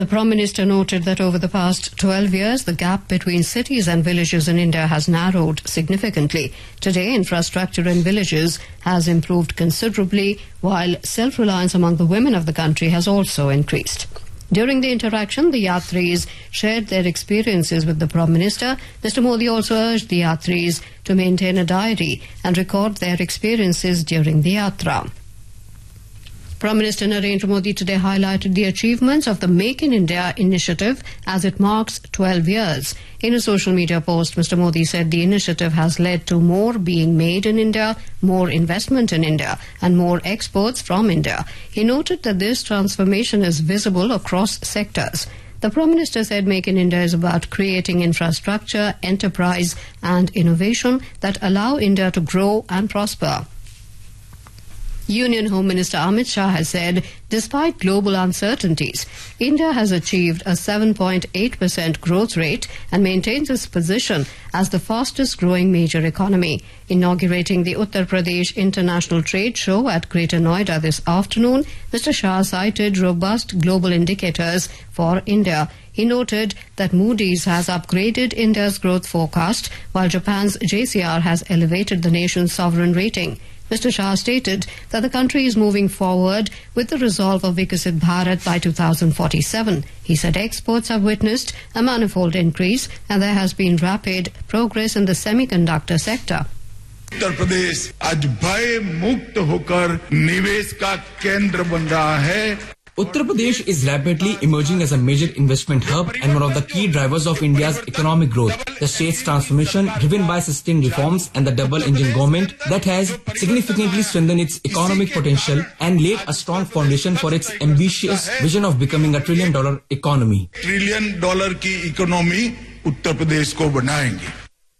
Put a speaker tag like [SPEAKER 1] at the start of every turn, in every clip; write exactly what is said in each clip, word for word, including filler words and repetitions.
[SPEAKER 1] The Prime Minister noted that over the past twelve years, the gap between cities and villages in India has narrowed significantly. Today, infrastructure in villages has improved considerably, while self-reliance among the women of the country has also increased. During the interaction, the Yatris shared their experiences with the Prime Minister. Mister Modi also urged the Yatris to maintain a diary and record their experiences during the Yatra. Prime Minister Narendra Modi today highlighted the achievements of the Make in India initiative as it marks twelve years. In a social media post, Mister Modi said the initiative has led to more being made in India, more investment in India, and more exports from India. He noted that this transformation is visible across sectors. The Prime Minister said Make in India is about creating infrastructure, enterprise, and innovation that allow India to grow and prosper. Union Home Minister Amit Shah has said, despite global uncertainties, India has achieved a seven point eight percent growth rate and maintains its position as the fastest growing major economy. Inaugurating the Uttar Pradesh International Trade Show at Greater Noida this afternoon, Mister Shah cited robust global indicators for India. He noted that Moody's has upgraded India's growth forecast, while Japan's J C R has elevated the nation's sovereign rating. Mister Shah stated that the country is moving forward with the resolve of Viksit Bharat by two thousand forty-seven. He said exports have witnessed a manifold increase and there has been rapid progress in the semiconductor sector.
[SPEAKER 2] Uttar Pradesh आज भय मुक्त होकर निवेश का केंद्र बन रहा है.
[SPEAKER 3] Uttar Pradesh is rapidly emerging as a major investment hub and one of the key drivers of India's economic growth. The state's transformation, driven by sustained reforms and the double-engine government that has significantly strengthened its economic potential and laid a strong foundation for its ambitious vision of becoming a trillion-dollar economy.
[SPEAKER 2] Trillion dollar की economy Uttar Pradesh को बनाएंगे.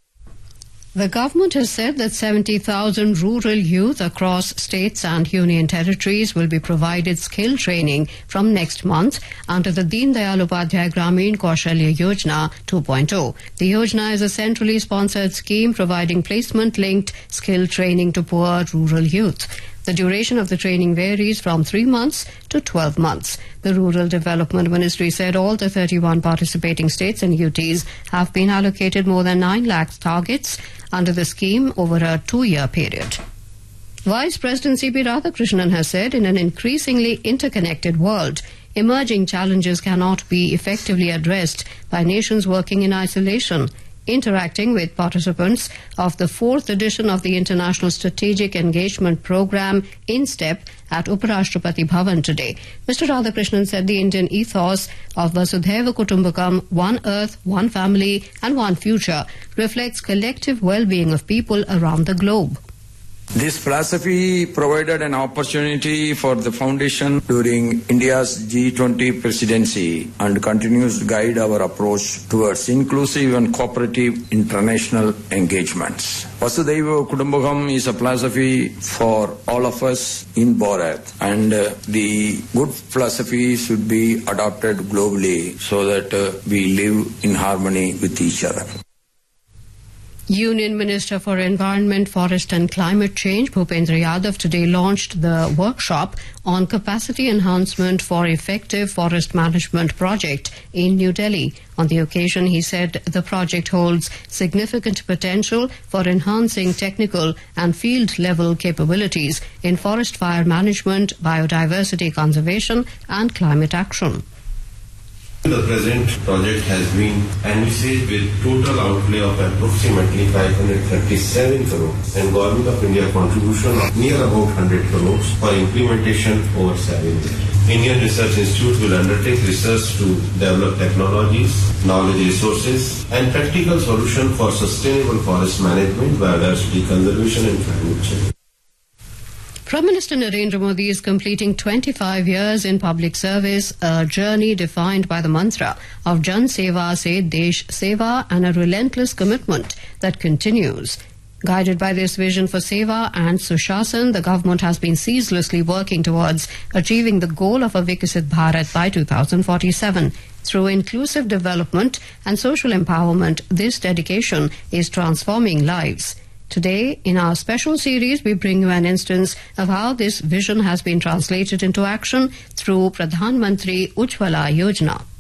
[SPEAKER 1] The government has said that seventy thousand rural youth across states and union territories will be provided skill training from next month under the Deen Dayal Upadhyay Gramin Kaushalya Yojana two point oh. The Yojana is a centrally sponsored scheme providing placement-linked skill training to poor rural youth. The duration of the training varies from three months to twelve months. The Rural Development Ministry said all the thirty-one participating states and U Ts have been allocated more than nine lakh targets under the scheme over a two-year period. Vice President C P Radhakrishnan has said in an increasingly interconnected world, emerging challenges cannot be effectively addressed by nations working in isolation. Interacting with participants of the fourth edition of the International Strategic Engagement Programme INSTEP at Uparashtrapati Bhavan today, Mister Radhakrishnan said the Indian ethos of Vasudhaiva Kutumbakam, one earth, one family and one future, reflects collective well-being of people around the globe.
[SPEAKER 4] This philosophy provided an opportunity for the Foundation during India's G twenty presidency and continues to guide our approach towards inclusive and cooperative international engagements. Vasudhaiva Kutumbakam is a philosophy for all of us in Bharat, and uh, the good philosophy should be adopted globally so that uh, we live in harmony with each other.
[SPEAKER 1] Union Minister for Environment, Forest and Climate Change, Bhupendra Yadav, today launched the workshop on capacity enhancement for effective forest management project in New Delhi. On the occasion, he said the project holds significant potential for enhancing technical and field-level capabilities in forest fire management, biodiversity conservation and climate action.
[SPEAKER 5] The present project has been envisaged with total outlay of approximately five hundred thirty-seven crores and Government of India contribution of near about one hundred crores for implementation over seven years. Indian Research Institute will undertake research to develop technologies, knowledge resources and practical solutions for sustainable forest management, biodiversity conservation and climate change.
[SPEAKER 1] Prime Minister Narendra Modi is completing twenty-five years in public service, a journey defined by the mantra of Jan Seva Se Desh Seva and a relentless commitment that continues. Guided by this vision for Seva and Sushasan, the government has been ceaselessly working towards achieving the goal of a Viksit Bharat by two thousand forty-seven. Through inclusive development and social empowerment, this dedication is transforming lives. Today, in our special series, we bring you an instance of how this vision has been translated into action through Pradhan Mantri Ujjwala Yojana.